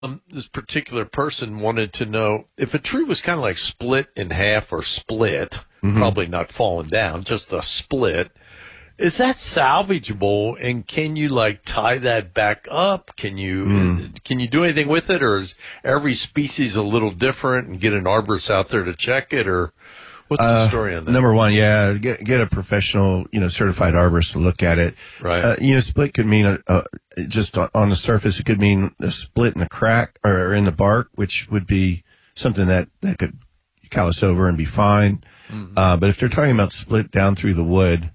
This particular person wanted to know if a tree was kind of like split in half or split, probably not falling down, just a split. Is that salvageable, and can you like tie that back up? Can you do anything with it, or is every species a little different? And get an arborist out there to check it, or what's the story on that? Number one, yeah, get a professional, certified arborist to look at it. Right. Split could mean just on the surface, it could mean a split in the crack or in the bark, which would be something that could callus over and be fine. But if they're talking about split down through the wood,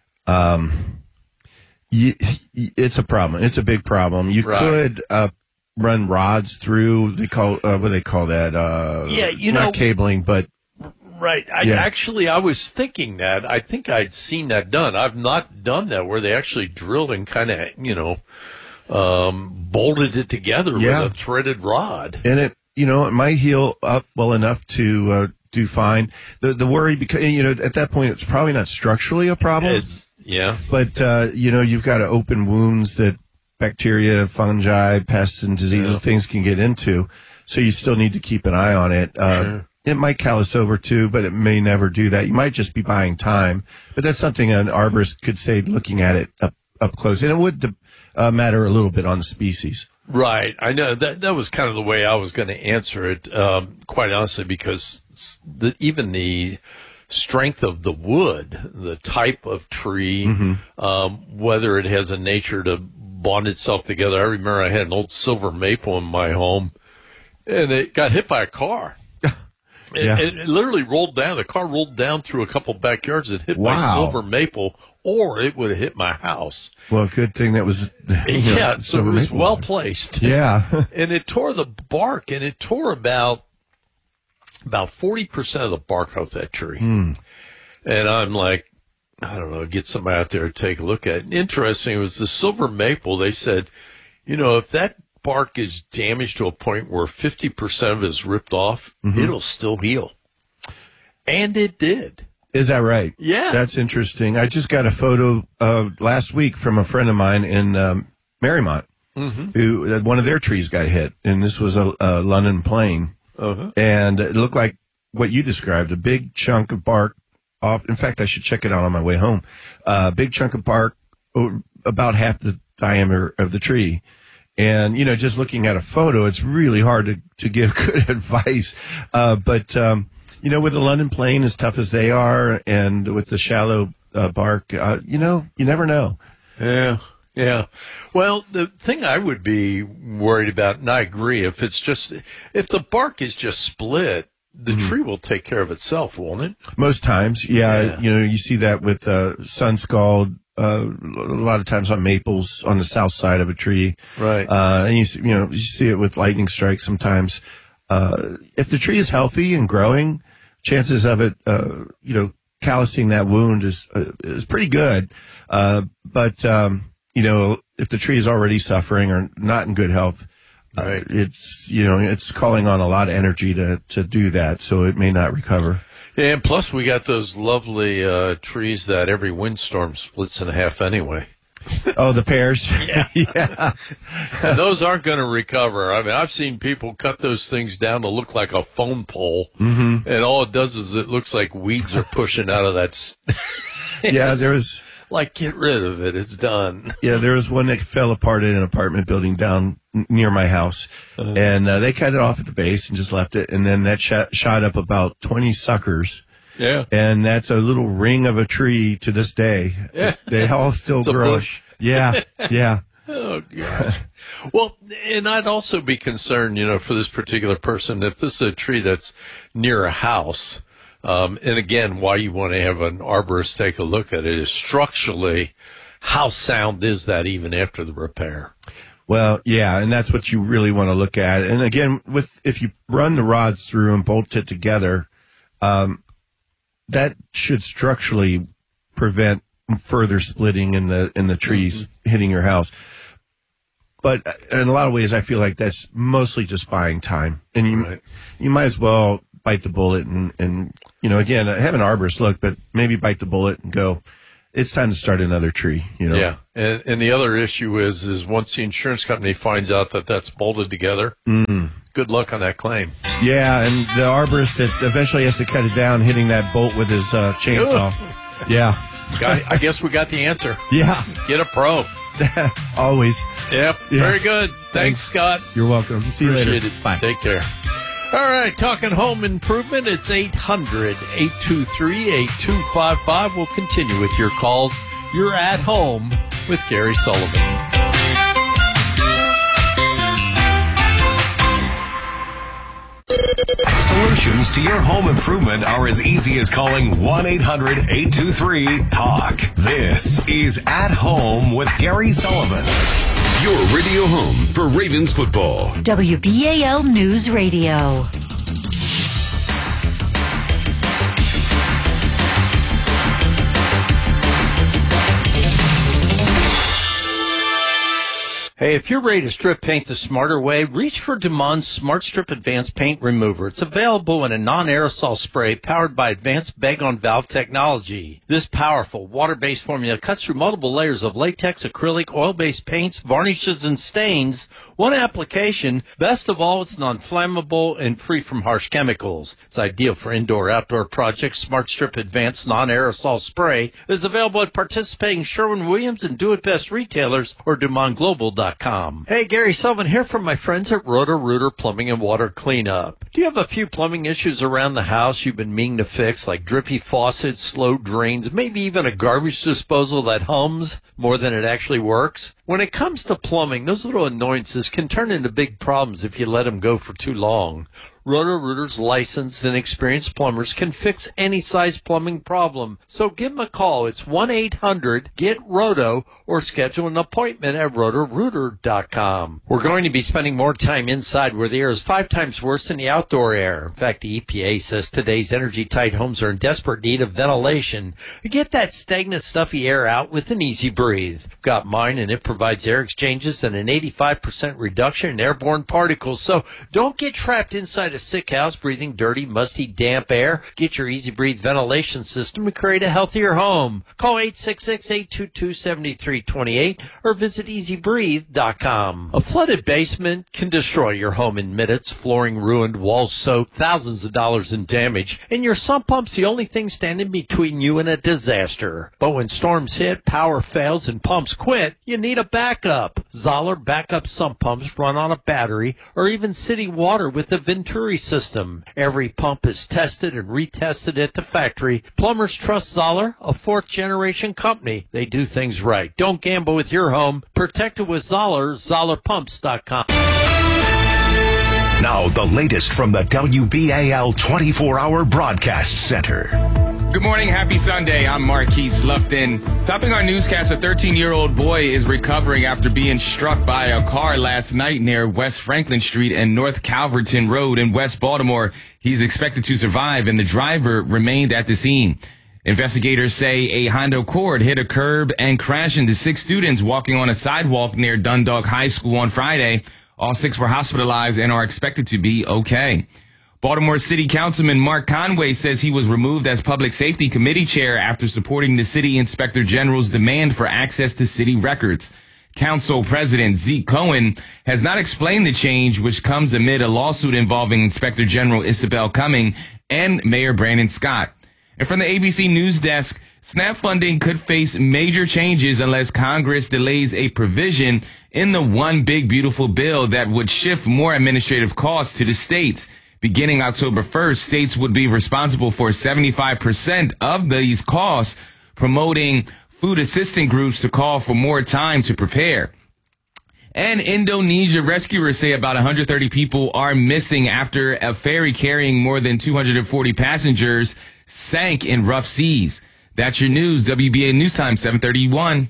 it's a problem. It's a big problem. You could run rods through. What do they call that? Not cabling, but right. I was thinking that. I think I'd seen that done. I've not done that where they actually drilled and kind of bolted it together with a threaded rod. And it might heal up well enough to do fine. The worry, because at that point it's probably not structurally a problem. But you've got open wounds that bacteria, fungi, pests, and diseases, things can get into. So you still need to keep an eye on it. It might callus over too, but it may never do that. You might just be buying time. But that's something an arborist could say looking at it up close. And it would matter a little bit on the species. Right. I know that was kind of the way I was going to answer it, quite honestly, because even the strength of the wood, the type of tree, whether it has a nature to bond itself together. I remember I had an old silver maple in my home, and it got hit by a car. It literally rolled down. The car rolled down through a couple backyards and hit my silver maple, or it would have hit my house. Well, good thing that was so it was well placed. Yeah. And it tore the bark, and it tore about 40% of the bark off that tree. And I'm like, I don't know, get somebody out there to take a look at it. Interesting, it was the silver maple. They said, if that bark is damaged to a point where 50% of it is ripped off, it'll still heal. And it did. Is that right? Yeah. That's interesting. I just got a photo last week from a friend of mine in Marymount, who one of their trees got hit, and this was a London plane. And it looked like what you described, a big chunk of bark off. In fact, I should check it out on my way home. A big chunk of bark, about half the diameter of the tree. And, just looking at a photo, it's really hard to give good advice. But with the London plane, as tough as they are, and with the shallow bark, you never know. Yeah. Well, the thing I would be worried about, and I agree, if the bark is just split, the tree will take care of itself, won't it? Most times, yeah. You see that with sun scald, a lot of times on maples on the south side of a tree. Right. And you see it with lightning strikes sometimes. If the tree is healthy and growing, chances of it, callousing that wound is pretty good. But if the tree is already suffering or not in good health, it's calling on a lot of energy to do that, so it may not recover. Yeah, and plus we got those lovely trees that every windstorm splits in half anyway. Oh, the pears? Yeah. And those aren't going to recover. I mean, I've seen people cut those things down to look like a phone pole, and all it does is it looks like weeds are pushing out of that. There was... Like, get rid of it. It's done. Yeah, there was one that fell apart in an apartment building down near my house. And they cut it off at the base and just left it. And then that shot up about 20 suckers. Yeah. And that's a little ring of a tree to this day. Yeah. They all still grow. A bush. Yeah. Oh, gosh. Well, and I'd also be concerned, for this particular person, if this is a tree that's near a house. And again, why you want to have an arborist take a look at it is structurally, how sound is that even after the repair? Well, yeah, and that's what you really want to look at. And again, if you run the rods through and bolt it together, that should structurally prevent further splitting in the trees hitting your house. But in a lot of ways, I feel like that's mostly just buying time, and you might as well bite the bullet and again, have an arborist look, but maybe bite the bullet and go, it's time to start another tree, Yeah. And the other issue is once the insurance company finds out that that's bolted together, good luck on that claim. Yeah, and the arborist that eventually has to cut it down, hitting that bolt with his chainsaw. Yeah. I guess we got the answer. Yeah. Get a pro. Always. Yep. Yeah. Very good. Thanks, Scott. You're welcome. See you Appreciate later. it. Bye. Take care. All right, talking home improvement, it's 800-823-8255. We'll continue with your calls. You're at home with Gary Sullivan. Solutions to your home improvement are as easy as calling 1-800-823-TALK. This is At Home with Gary Sullivan. Your radio home for Ravens football. WBAL News Radio. Hey, if you're ready to strip paint the smarter way, reach for Demond's Smart Strip Advanced Paint Remover. It's available in a non-aerosol spray powered by advanced bag-on-valve technology. This powerful water-based formula cuts through multiple layers of latex, acrylic, oil-based paints, varnishes, and stains. One application. Best of all, it's non-flammable and free from harsh chemicals. It's ideal for indoor-outdoor projects. Smart Strip Advanced Non-Aerosol Spray is available at participating Sherwin-Williams and Do-It-Best retailers or DemondGlobal.com. Hey, Gary Sullivan here from my friends at Roto-Rooter Plumbing and Water Cleanup. Do you have a few plumbing issues around the house you've been meaning to fix, like drippy faucets, slow drains, maybe even a garbage disposal that hums more than it actually works? When it comes to plumbing, those little annoyances can turn into big problems if you let them go for too long. Roto-Rooter's licensed and experienced plumbers can fix any size plumbing problem. So give them a call. It's 1-800-GET-ROTO or schedule an appointment at Roto-Rooter.com. We're going to be spending more time inside where the air is 5 times worse than the outdoor air. In fact, the EPA says today's energy-tight homes are in desperate need of ventilation. Get that stagnant, stuffy air out with an Easy Breathe. I've got mine, and it provides air exchanges and an 85% reduction in airborne particles. So don't get trapped inside a sick house breathing dirty, musty, damp air. Get your Easy Breathe ventilation system and create a healthier home. Call 866-822-7328 or visit EasyBreathe.com. A flooded basement can destroy your home in minutes. Flooring ruined, walls soaked, thousands of dollars in damage, and your sump pump's the only thing standing between you and a disaster. But when storms hit, power fails, and pumps quit, you need a backup. Zoller backup sump pumps run on a battery or even city water with the Venturi system. Every pump is tested and retested at the factory. Plumbers trust Zoller, a 4th-generation company. They do things right. Don't gamble with your home. Protect it with Zoller, ZollerPumps.com. Now the latest from the WBAL 24-hour broadcast center. Good morning. Happy Sunday. I'm Marquise Lupton. Topping our newscast, a 13-year-old boy is recovering after being struck by a car last night near West Franklin Street and North Calverton Road in West Baltimore. He's expected to survive, and the driver remained at the scene. Investigators say a Honda Accord hit a curb and crashed into 6 students walking on a sidewalk near Dundalk High School on Friday. All 6 were hospitalized and are expected to be okay. Baltimore City Councilman Mark Conway says he was removed as Public Safety Committee Chair after supporting the City Inspector General's demand for access to city records. Council President Zeke Cohen has not explained the change, which comes amid a lawsuit involving Inspector General Isabel Cumming and Mayor Brandon Scott. And from the ABC News Desk, SNAP funding could face major changes unless Congress delays a provision in the One Big Beautiful Bill that would shift more administrative costs to the states. Beginning October 1st, states would be responsible for 75% of these costs, promoting food assistance groups to call for more time to prepare. And Indonesia rescuers say about 130 people are missing after a ferry carrying more than 240 passengers sank in rough seas. That's your news. WBA News Time, 7:31.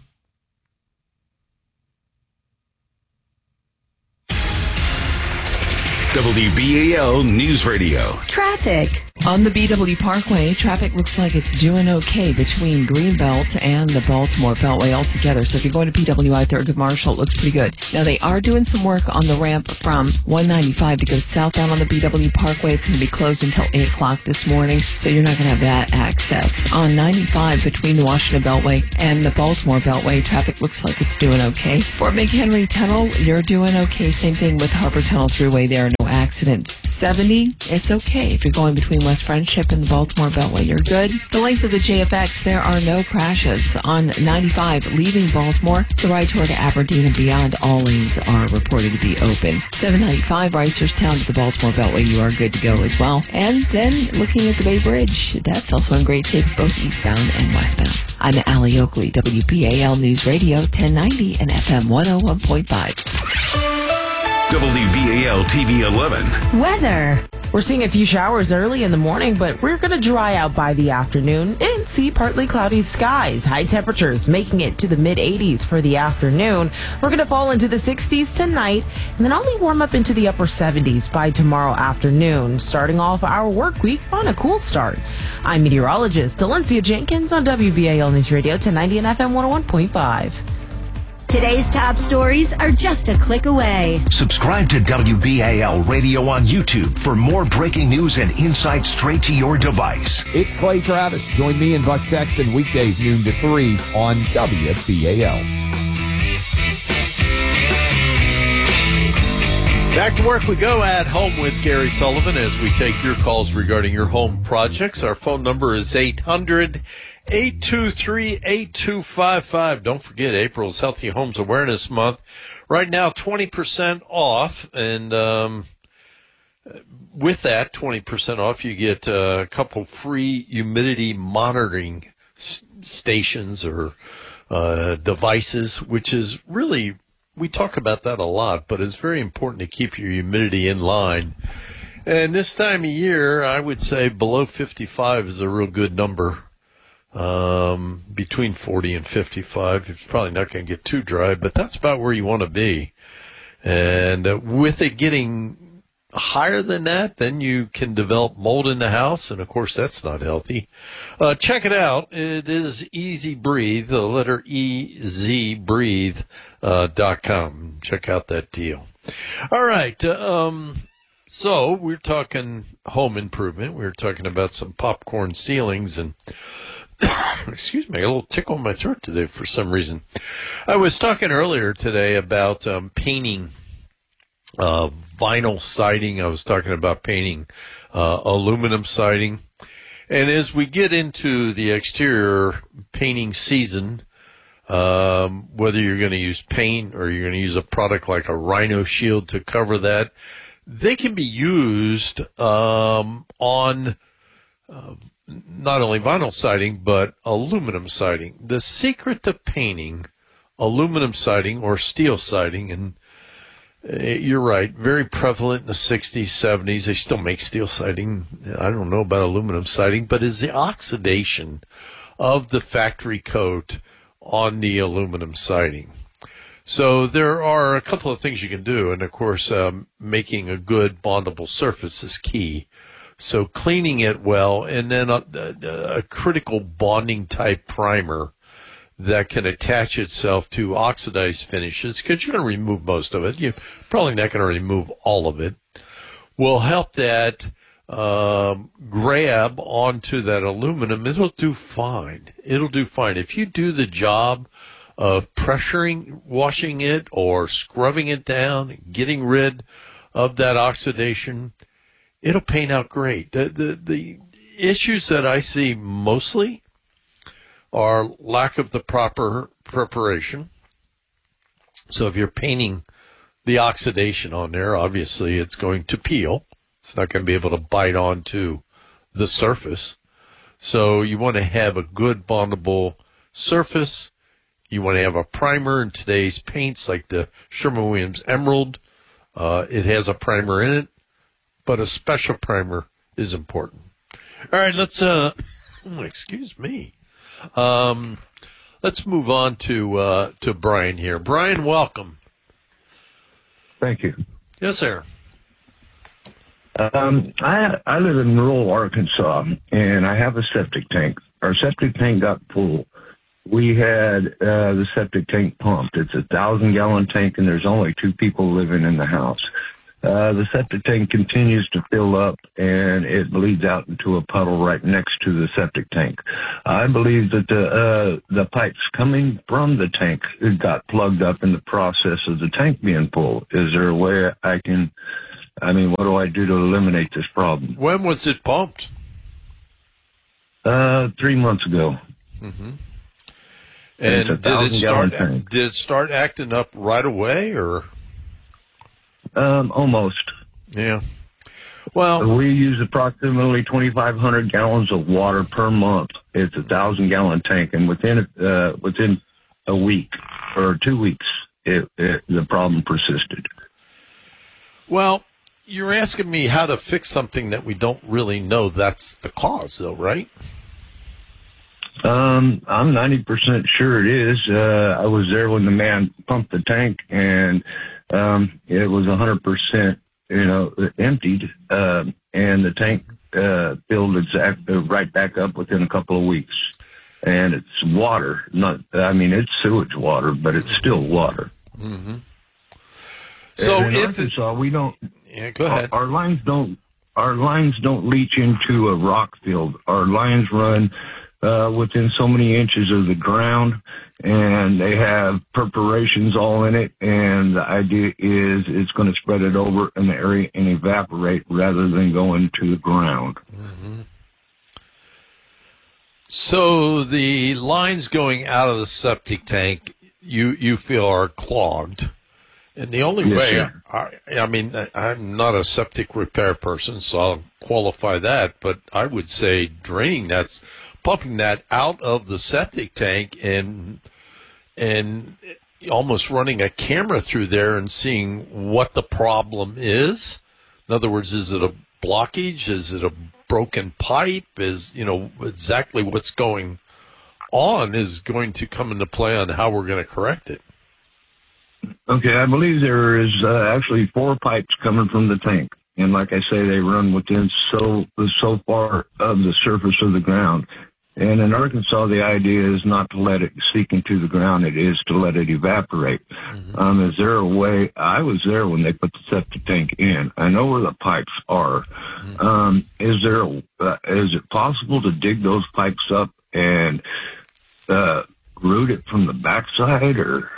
WBAL News Radio. Traffic. On the BW Parkway, traffic looks like it's doing okay between Greenbelt and the Baltimore Beltway altogether. So if you're going to PWI 3rd with Marshall, it looks pretty good. Now, they are doing some work on the ramp from 195 to go southbound on the BW Parkway. It's going to be closed until 8 o'clock this morning, so you're not going to have that access. On 95 between the Washington Beltway and the Baltimore Beltway, traffic looks like it's doing okay. Fort McHenry Tunnel, you're doing okay. Same thing with Harbor Tunnel Thruway there, no accidents. 70, it's okay. If you're going between West Friendship and the Baltimore Beltway, you're good. The length of the JFX, there are no crashes. On 95, leaving Baltimore, the right toward Aberdeen and beyond, all lanes are reported to be open. 795, Reisterstown to the Baltimore Beltway, you are good to go as well. And then looking at the Bay Bridge, that's also in great shape, both eastbound and westbound. I'm Allie Oakley, WBAL News Radio, 1090 and FM 101.5. WBAL TV 11. Weather. We're seeing a few showers early in the morning, but we're going to dry out by the afternoon and see partly cloudy skies. High temperatures making it to the mid-80s for the afternoon. We're going to fall into the 60s tonight and then only warm up into the upper 70s by tomorrow afternoon, starting off our work week on a cool start. I'm meteorologist Valencia Jenkins on WBAL News Radio 1090 and FM 101.5. Today's top stories are just a click away. Subscribe to WBAL Radio on YouTube for more breaking news and insight straight to your device. It's Clay Travis. Join me and Buck Sexton weekdays noon to 3 on WBAL. Back to work we go at home with Gary Sullivan as we take your calls regarding your home projects. Our phone number is 800-823-8255. Don't forget, April's Healthy Homes Awareness Month. Right now, 20% off. And with that 20% off, you get a couple free humidity monitoring stations or devices, which is really, we talk about that a lot, but it's very important to keep your humidity in line. And this time of year, I would say below 55 is a real good number. Between 40 and 55, it's probably not going to get too dry, but that's about where you want to be. And with it getting higher than that, then you can develop mold in the house, and of course that's not healthy. Check it out. It is Easy Breathe, the letter EasyBreathe.com. Check out that deal. All right. So we're talking home improvement. We were talking about some popcorn ceilings and excuse me, I got a little tickle in my throat today for some reason. I was talking earlier today about painting vinyl siding. I was talking about painting aluminum siding. And as we get into the exterior painting season, whether you're going to use paint or you're going to use a product like a Rhino Shield to cover that, they can be used on not only vinyl siding, but aluminum siding. The secret to painting aluminum siding or steel siding, and you're right, very prevalent in the 60s, 70s. They still make steel siding. I don't know about aluminum siding, but is the oxidation of the factory coat on the aluminum siding. So there are a couple of things you can do, and of course, making a good bondable surface is key. So cleaning it well, and then a critical bonding type primer that can attach itself to oxidized finishes, because you're going to remove most of it. You're probably not going to remove all of it. Will help that grab onto that aluminum. It'll do fine. It'll do fine. If you do the job of pressuring, washing it, or scrubbing it down, getting rid of that oxidation, it'll paint out great. The issues that I see mostly are lack of the proper preparation. So if you're painting the oxidation on there, obviously it's going to peel. It's not going to be able to bite onto the surface. So you want to have a good bondable surface. You want to have a primer. In today's paints, like the Sherwin-Williams Emerald, it has a primer in it. But a special primer is important. All right, let's, excuse me. Let's move on to Brian here. Brian, welcome. Thank you. Yes, sir. I live in rural Arkansas, and I have a septic tank. Our septic tank got full. We had the septic tank pumped. It's a 1,000-gallon tank, and there's only 2 people living in the house. The septic tank continues to fill up, and it bleeds out into a puddle right next to the septic tank. I believe that the pipes coming from the tank got plugged up in the process of the tank being full. Is there a way what do I do to eliminate this problem? When was it pumped? 3 months ago. Mm-hmm. And did it start acting up right away, or? Almost. Yeah. Well, we use approximately 2,500 gallons of water per month. It's a 1,000-gallon tank, and within a week or 2 weeks, the problem persisted. Well, you're asking me how to fix something that we don't really know that's the cause, though, right? I'm 90% sure it is. I was there when the man pumped the tank, and it was 100%, emptied, and the tank filled right back up within a couple of weeks. And it's water, it's sewage water, but it's still water. Mm-hmm. So in Arkansas, we don't. Yeah, go ahead. Our lines don't leach into a rock field. Our lines run within so many inches of the ground, and they have perforations all in it, and the idea is it's going to spread it over in the area and evaporate rather than go into the ground. Mm-hmm. So the lines going out of the septic tank, you feel are clogged. And the only way, I'm not a septic repair person, so I'll qualify that, but I would say pumping that out of the septic tank and almost running a camera through there and seeing what the problem is. In other words, is it a blockage? Is it a broken pipe? Is, exactly what's going on is going to come into play on how we're going to correct it. Okay, I believe there is actually 4 pipes coming from the tank. And like I say, they run within so far of the surface of the ground. And in Arkansas, the idea is not to let it seep into the ground. It is to let it evaporate. Mm-hmm. Is there a way? I was there when they put the septic tank in. I know where the pipes are. Mm-hmm. Is it possible to dig those pipes up and root it from the backside, or?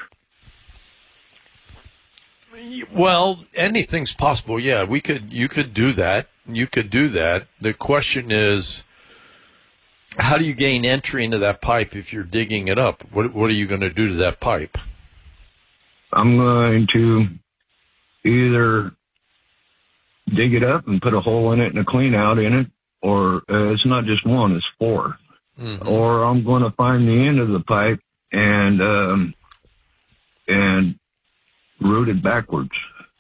Well, anything's possible. Yeah, you could do that. You could do that. The question is, how do you gain entry into that pipe if you're digging it up? What are you going to do to that pipe? I'm going to either dig it up and put a hole in it and a clean out in it, or it's not just one, it's 4. Mm-hmm. Or I'm going to find the end of the pipe and root it backwards.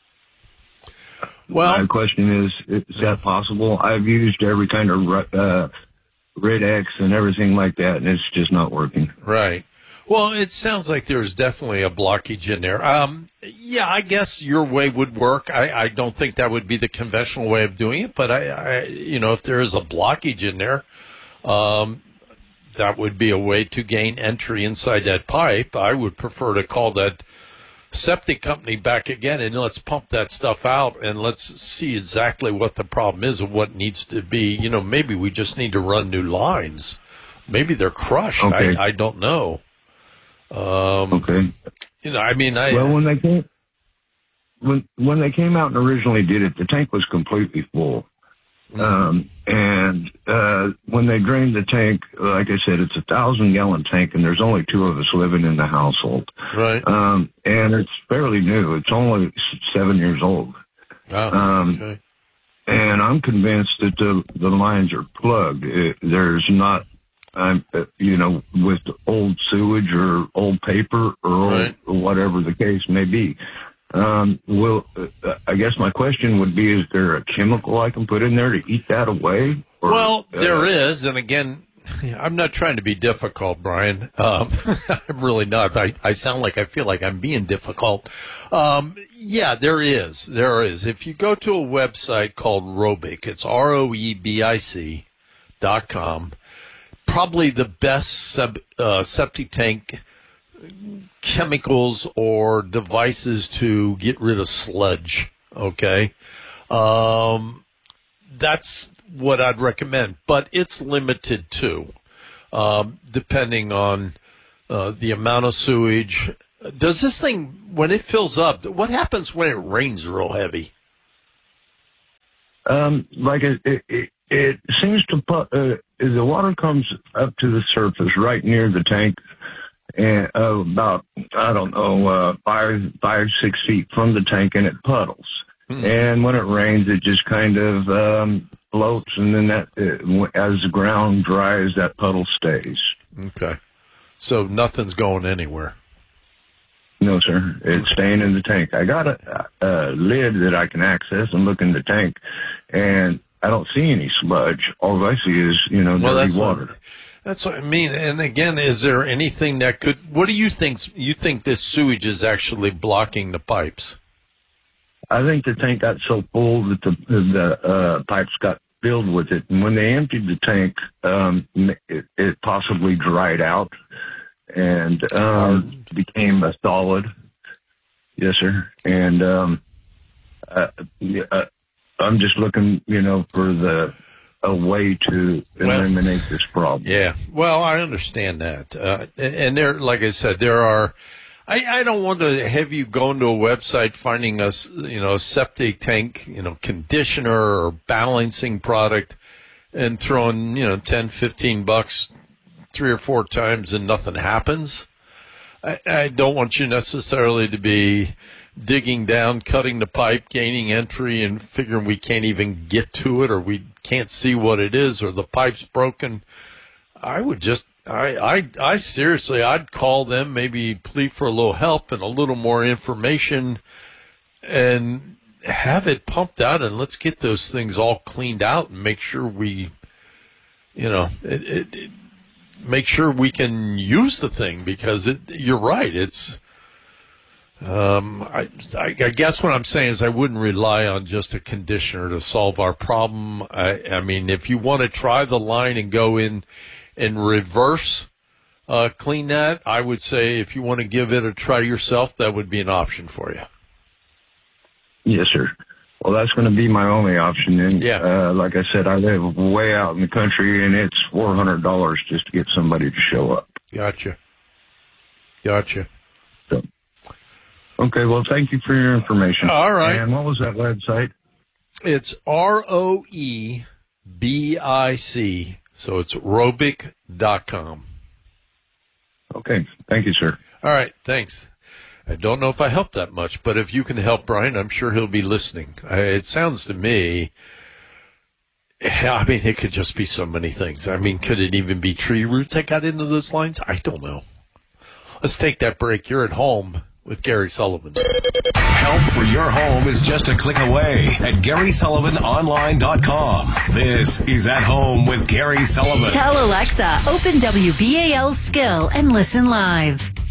Well, my question is that possible? I've used every kind of Red X and everything like that, and it's just not working. Right. Well, it sounds like there's definitely a blockage in there. Yeah, I guess your way would work. I don't think that would be the conventional way of doing it, but if there is a blockage in there, that would be a way to gain entry inside that pipe. I would prefer to call that septic company back again, and let's pump that stuff out, and let's see exactly what the problem is and what needs to be. Maybe we just need to run new lines. Maybe they're crushed. Okay. I don't know. Okay. Well, when they came out and originally did it, the tank was completely full. And when they drained the tank, like I said, it's a 1,000-gallon tank, and there's only 2 of us living in the household. Right. And it's fairly new. It's only 7 years old. Wow. Okay. And I'm convinced that the lines are plugged. There's not, with old sewage or old paper or whatever the case may be. I guess my question would be, is there a chemical I can put in there to eat that away? Well, there is. And again, I'm not trying to be difficult, Brian. I'm really not. I sound like I feel like I'm being difficult. Yeah, there is. There is. If you go to a website called Roebic, it's ROEBIC.com, probably the best septic tank chemicals or devices to get rid of sludge, okay? That's what I'd recommend, but it's limited too, depending on the amount of sewage. Does this thing, when it fills up, what happens when it rains real heavy? Like it seems to put, the water comes up to the surface right near the tank, and about, I don't know, 5, 6 feet from the tank, and it puddles. And when it rains, it just kind of floats, and then as the ground dries, that puddle stays. Okay. So nothing's going anywhere? No, sir. It's staying in the tank. I got a lid that I can access and look in the tank, and I don't see any sludge. All I see is, dirty water. That's what I mean. And again, is there anything that could, what do you think? You think this sewage is actually blocking the pipes? I think the tank got so full that the pipes got filled with it. And when they emptied the tank, it possibly dried out and became a solid. Yes, sir. And I'm just looking, for a way to eliminate this problem. Yeah. Well, I understand that. And there, like I said, there are, I don't want to have you going to a website finding a septic tank, conditioner or balancing product and throwing, $10, $15 3 or 4 times and nothing happens. I don't want you necessarily to be digging down, cutting the pipe, gaining entry, and figuring we can't even get to it or we can't see what it is or the pipe's broken. I would just, I seriously, I'd call them, maybe plead for a little help and a little more information and have it pumped out, and let's get those things all cleaned out and make sure we, make sure we can use the thing, because you're right. It's, I guess what I'm saying is I wouldn't rely on just a conditioner to solve our problem. I mean, if you want to try the line and go in and reverse clean that, I would say if you want to give it a try yourself, that would be an option for you. Yes, sir. Well, that's going to be my only option. And like I said, I live way out in the country, and it's $400 just to get somebody to show up. Gotcha. So, okay, well, thank you for your information. All right. And what was that website? It's ROEBIC. So it's Roebic.com. Okay. Thank you, sir. All right. Thanks. I don't know if I helped that much, but if you can help Brian, I'm sure he'll be listening. It sounds to me, I mean, it could just be so many things. I mean, could it even be tree roots that got into those lines? I don't know. Let's take that break. You're at home with Gary Sullivan. Help for your home is just a click away at GarySullivanOnline.com. This is At Home with Gary Sullivan. Tell Alexa, open WBAL Skill and listen live.